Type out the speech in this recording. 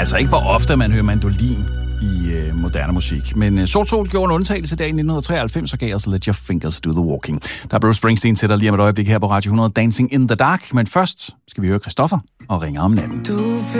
altså ikke, hvor ofte man hører mandolin i moderne musik. Men Sort Sol gjorde en undtagelse der i 1993 og gav os Let Your Fingers Do The Walking. Der er Bruce Springsteen til dig lige om et øjeblik her på Radio 100, Dancing in the Dark. Men først skal vi høre Christoffer og Ringer om natten.